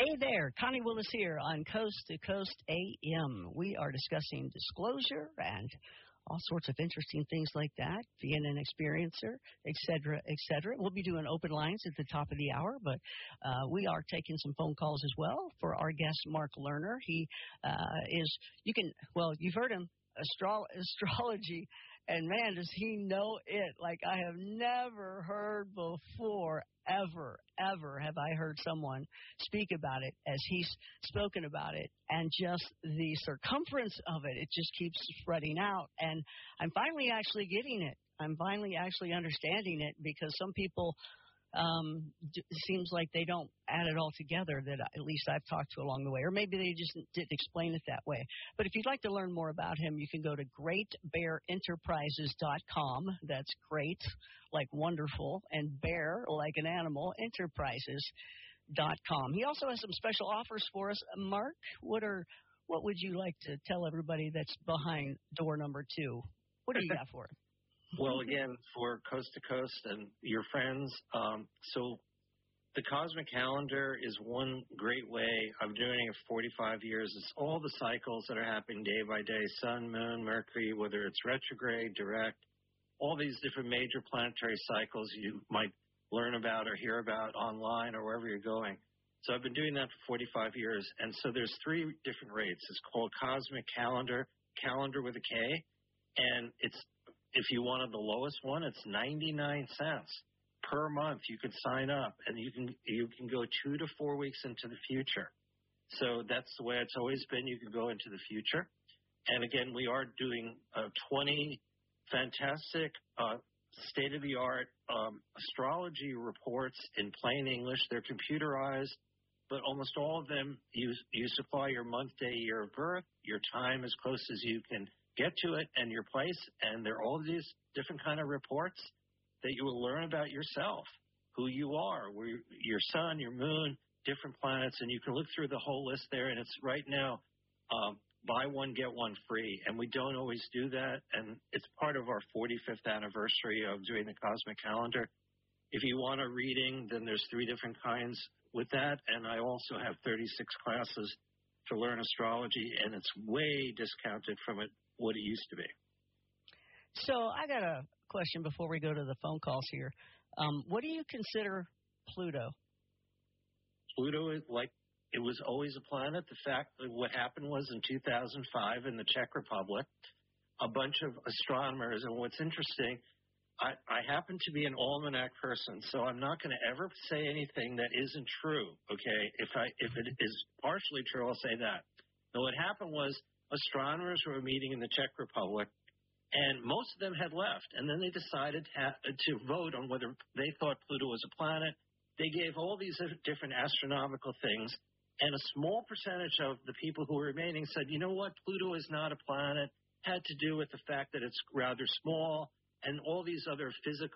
Hey there, Connie Willis here on Coast to Coast AM. We are discussing disclosure and all sorts of interesting things like that, being an experiencer, et cetera, et cetera. We'll be doing open lines at the top of the hour, but we are taking some phone calls as well for our guest, Mark Lerner. He you've heard him, astrology, and man, does he know it like I have never heard before. Ever have I heard someone speak about it as he's spoken about it, and just the circumference of it just keeps spreading out. And I'm finally actually getting it. I'm finally actually understanding it, because some people it seems like they don't add it all together, that at least I've talked to along the way, or maybe they just didn't explain it that way. But if you'd like to learn more about him, you can go to greatbearenterprises.com. That's great, like wonderful, and bear, like an animal, enterprises.com. He also has some special offers for us. Mark, what would you like to tell everybody that's behind door number 2? What do you got for him? Well, again, for Coast to Coast and your friends, so the Cosmic Calendar is one great way. I'm doing it for 45 years. It's all the cycles that are happening day by day, Sun, Moon, Mercury, whether it's retrograde, direct, all these different major planetary cycles you might learn about or hear about online or wherever you're going. So I've been doing that for 45 years. And so there's 3 different rates. It's called Cosmic Calendar, calendar with a K, and if you wanted the lowest one, it's 99 cents per month. You could sign up, and you can go 2 to 4 weeks into the future. So that's the way it's always been. You can go into the future. And again, we are doing 20 fantastic state-of-the-art astrology reports in plain English. They're computerized, but almost all of them, you supply your month, day, year of birth, your time as close as you can get to it, and your place, and there are all these different kind of reports that you will learn about yourself, who you are, where your sun, your moon, different planets, and you can look through the whole list there, and it's right now buy one, get one free, and we don't always do that, and it's part of our 45th anniversary of doing the Cosmic Calendar. If you want a reading, then there's 3 different kinds with that, and I also have 36 classes to learn astrology, and it's way discounted from what it used to be. So I got a question before we go to the phone calls here. What do you consider Pluto? Pluto is it was always a planet. The fact that what happened was in 2005 in the Czech Republic, a bunch of astronomers, and what's interesting, I happen to be an almanac person, so I'm not going to ever say anything that isn't true, okay? If it is partially true, I'll say that. Now, what happened was astronomers were meeting in the Czech Republic, and most of them had left, and then they decided to vote on whether they thought Pluto was a planet. They gave all these different astronomical things, and a small percentage of the people who were remaining said, you know what, Pluto is not a planet, had to do with the fact that it's rather small, and all these other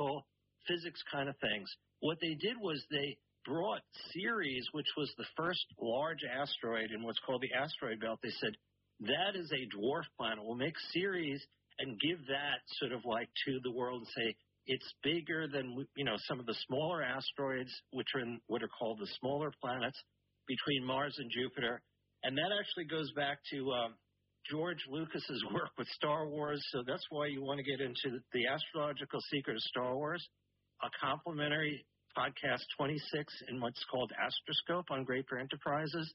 physics kind of things. What they did was they brought Ceres, which was the first large asteroid in what's called the asteroid belt. They said, that is a dwarf planet. We'll make Ceres and give that sort of like to the world and say, it's bigger than, some of the smaller asteroids, which are in what are called the smaller planets between Mars and Jupiter. And that actually goes back to George Lucas's work with Star Wars, so that's why you want to get into the astrological secret of Star Wars, a complimentary podcast 26 in what's called Astroscope on Great Bear Enterprises,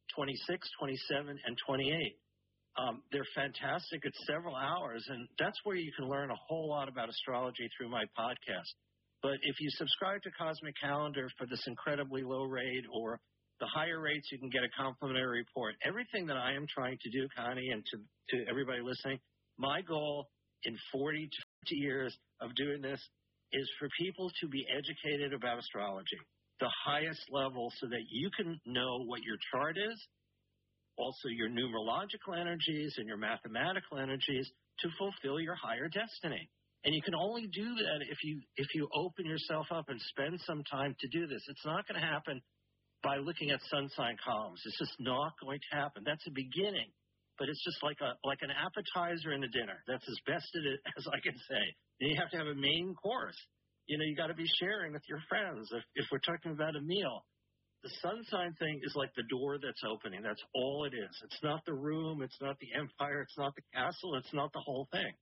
26, 27, and 28. They're fantastic. It's several hours, and that's where you can learn a whole lot about astrology through my podcast. But if you subscribe to Cosmic Calendar for this incredibly low rate, or the higher rates, you can get a complimentary report. Everything that I am trying to do, Connie, and to everybody listening, my goal in 40 to 50 years of doing this is for people to be educated about astrology, the highest level, so that you can know what your chart is, also your numerological energies and your mathematical energies to fulfill your higher destiny. And you can only do that if you open yourself up and spend some time to do this. It's not going to happen by looking at sun sign columns. It's just not going to happen. That's a beginning, but it's just like an appetizer in a dinner. That's as best as I can say. And you have to have a main course. You got to be sharing with your friends if we're talking about a meal. the sun sign thing is like the door that's opening. That's all it is. It's not the room. It's not the empire. It's not the castle. It's not the whole thing.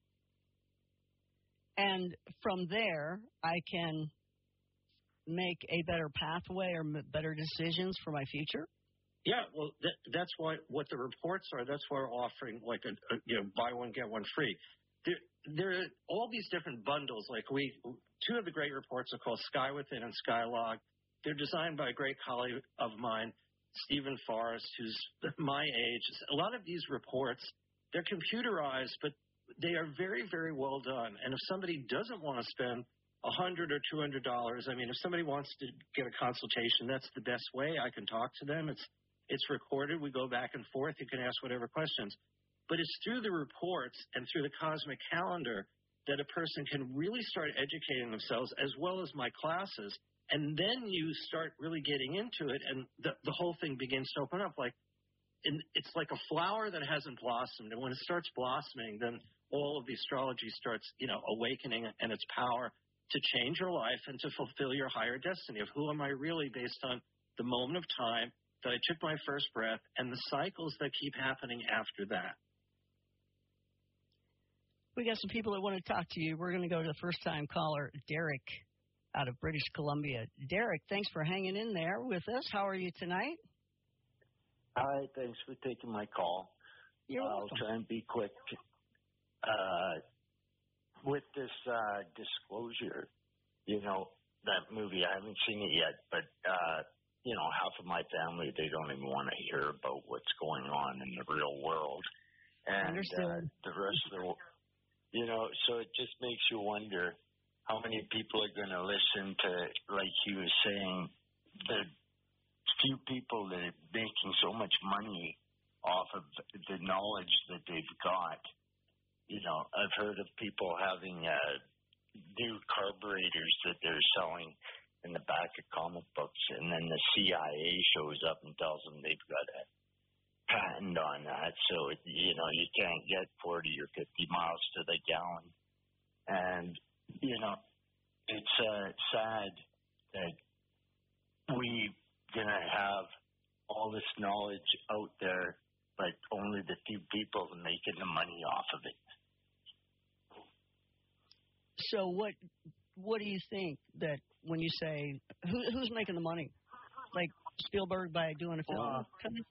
And from there, I can make a better pathway or better decisions for my future? Yeah, well, that's what the reports are. That's why we're offering like a buy one get one free. There are all these different bundles. Like two of the great reports are called Sky Within and Skylog. They're designed by a great colleague of mine, Stephen Forrest, who's my age. A lot of these reports, they're computerized, but they are very, very well done. And if somebody doesn't want to spend $100 or $200, I mean, if somebody wants to get a consultation, that's the best way. I can talk to them. It's recorded. We go back and forth. You can ask whatever questions. But it's through the reports and through the cosmic calendar that a person can really start educating themselves, as well as my classes. And then you start really getting into it, and the whole thing begins to open up. It's like a flower that hasn't blossomed. And when it starts blossoming, then all of the astrology starts, awakening and its power to change your life and to fulfill your higher destiny of who am I really based on the moment of time that I took my first breath and the cycles that keep happening after that. We got some people that want to talk to you. We're going to go to the first-time caller, Derek, out of British Columbia. Derek, thanks for hanging in there with us. How are you tonight? Hi, thanks for taking my call. You're welcome. I'll try and be quick. With this Disclosure, that movie, I haven't seen it yet, but, half of my family, they don't even want to hear about what's going on in the real world. And Understood. The rest of the so it just makes you wonder how many people are going to listen to, like he was saying, the few people that are making so much money off of the knowledge that they've got. I've heard of people having new carburetors that they're selling in the back of comic books, and then the CIA shows up and tells them they've got a patent on that, so you can't get 40 or 50 miles to the gallon. And it's sad that we're gonna have all this knowledge out there, but only the few people making the money off of it. So what do you think that when you say who's making the money? Like Spielberg by doing a film?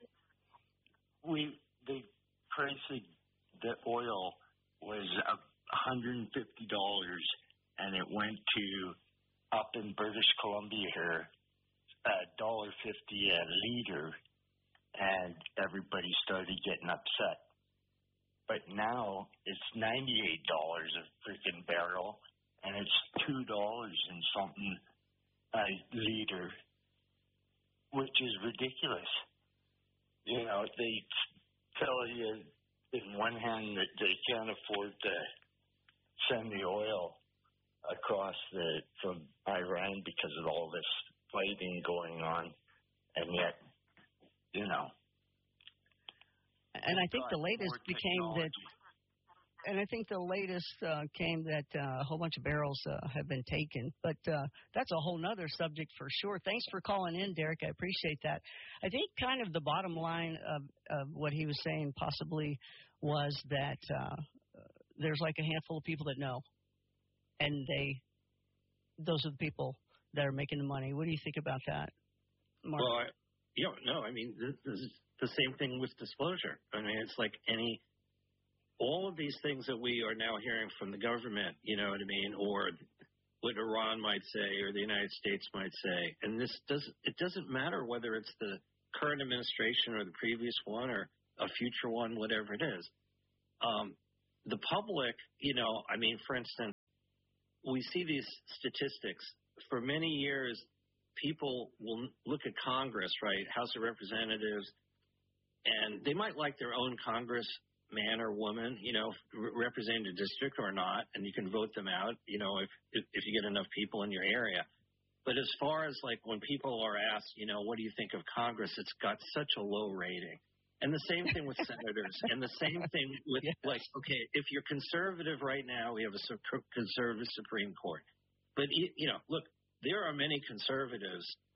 The price of the oil was $150, and it went to up in British Columbia here $1.50 a liter, and everybody started getting upset. But now it's $98 a freaking barrel, and it's $2 and something a liter, which is ridiculous. They tell you in one hand that they can't afford to send the oil across from Iran because of all this fighting going on, and yet, And I think the latest came that a whole bunch of barrels have been taken. But that's a whole nother subject for sure. Thanks for calling in, Derek. I appreciate that. I think kind of the bottom line of what he was saying possibly was that there's like a handful of people that know, and those are the people that are making the money. What do you think about that, Mark? Well, this is the same thing with disclosure. I mean, it's like all of these things that we are now hearing from the government, you know what I mean, or what Iran might say or the United States might say. And it doesn't matter whether it's the current administration or the previous one or a future one, whatever it is. The public, for instance, we see these statistics. For many years, people will look at Congress, right, House of Representatives, and they might like their own congressman or woman, representing a district or not, and you can vote them out, if you get enough people in your area. But as far as like when people are asked, what do you think of Congress, it's got such a low rating. And the same thing with senators, and the same thing with okay, if you're conservative right now, we have a conservative Supreme Court. But, look, there are many conservatives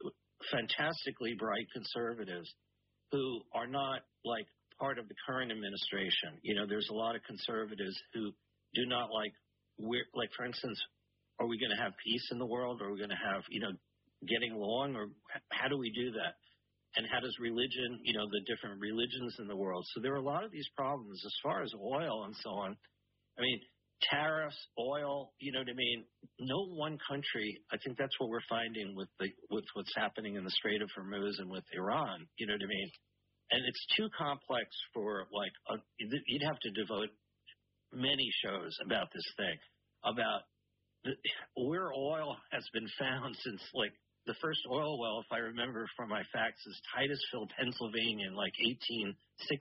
fantastically bright conservatives who are not like part of the current administration. There's a lot of conservatives who do not like, for instance, are we going to have peace in the world? Are we going to have, getting along? Or how do we do that? And how does religion, the different religions in the world? So there are a lot of these problems as far as oil and so on. I mean, tariffs, oil, you know what I mean? No one country, I think that's what we're finding with what's happening in the Strait of Hormuz and with Iran, you know what I mean? And it's too complex for you'd have to devote many shows about this thing, about where oil has been found since the first oil well, if I remember from my facts, is Titusville, Pennsylvania in 1869,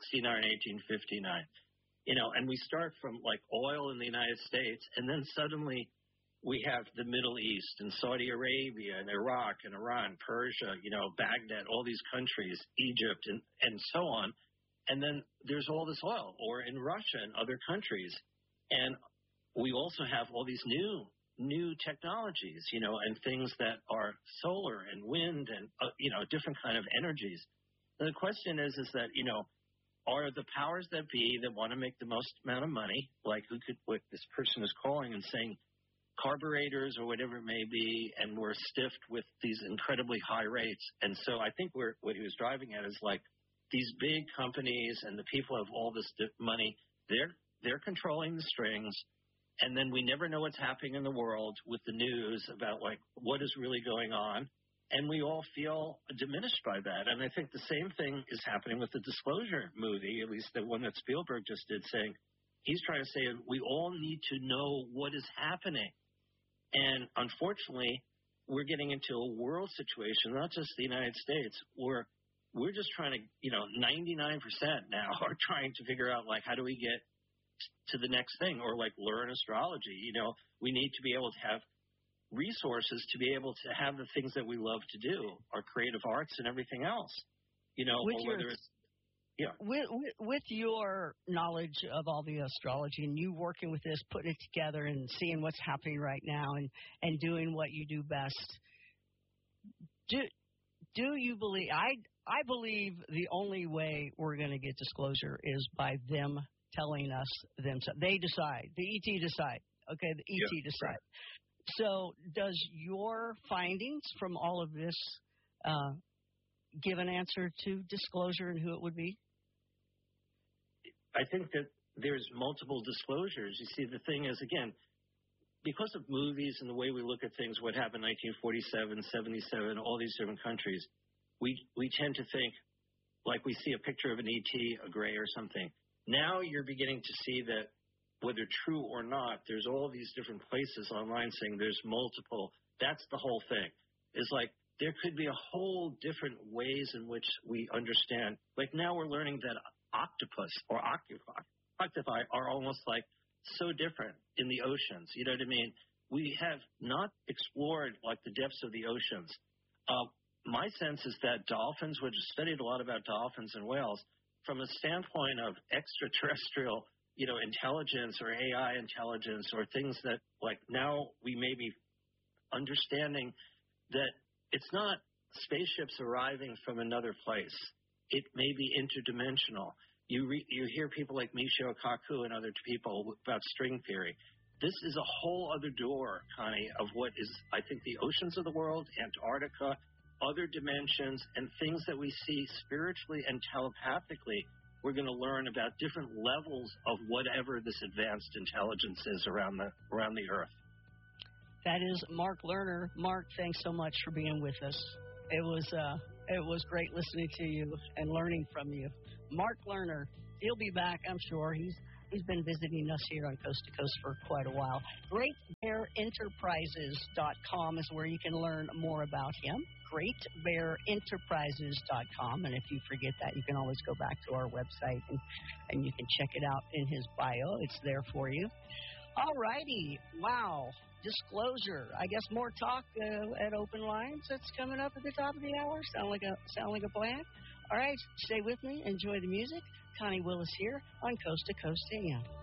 1859. And we start from oil in the United States, and then suddenly we have the Middle East and Saudi Arabia and Iraq and Iran, Persia, Baghdad, all these countries, Egypt and so on. And then there's all this oil, or in Russia and other countries. And we also have all these new technologies, and things that are solar and wind and, different kind of energies. And the question is that, are the powers that be that want to make the most amount of money, what this person is calling and saying, carburetors or whatever it may be, and we're stiffed with these incredibly high rates. And so I think what he was driving at is these big companies and the people have all this money, they're controlling the strings. And then we never know what's happening in the world with the news about what is really going on. And we all feel diminished by that. And I think the same thing is happening with the Disclosure movie, at least the one that Spielberg just did, saying he's trying to say we all need to know what is happening. And unfortunately, we're getting into a world situation, not just the United States, where we're just trying to, 99% now are trying to figure out how do we get to the next thing, or learn astrology. We need to be able to have resources to be able to have the things that we love to do, our creative arts and everything else. With your knowledge of all the astrology and you working with this, putting it together and seeing what's happening right now and doing what you do best, do you believe? I believe the only way we're going to get disclosure is by them telling us themselves. They decide. The ET decide. Okay, the ET decide. Right. So does your findings from all of this give an answer to disclosure and who it would be? I think that there's multiple disclosures. You see, the thing is, again, because of movies and the way we look at things, what happened in 1947, 77, all these different countries, we tend to think we see a picture of an ET, a gray or something. Now you're beginning to see that whether true or not, there's all these different places online saying there's multiple. That's the whole thing. It's there could be a whole different ways in which we understand. Now we're learning that octopus or octopi are almost so different in the oceans. You know what I mean? We have not explored the depths of the oceans. My sense is that dolphins, which studied a lot about dolphins and whales, from a standpoint of extraterrestrial, intelligence or AI intelligence or things that now we may be understanding that it's not spaceships arriving from another place. It may be interdimensional. You hear people like Michio Kaku and other people about string theory. This is a whole other door, Connie, of what is, I think, the oceans of the world, Antarctica, other dimensions, and things that we see spiritually and telepathically. We're going to learn about different levels of whatever this advanced intelligence is around the Earth. That is Mark Lerner. Mark, thanks so much for being with us. It was great listening to you and learning from you. Mark Lerner, he'll be back, I'm sure. He's been visiting us here on Coast to Coast for quite a while. GreatBearEnterprises.com is where you can learn more about him. GreatBearEnterprises.com. And if you forget that, you can always go back to our website and you can check it out in his bio. It's there for you. All righty. Wow. Disclosure. I guess more talk at Open Lines. That's coming up at the top of the hour. Sound like a plan? All right. Stay with me. Enjoy the music. Connie Willis here on Coast to Coast AM.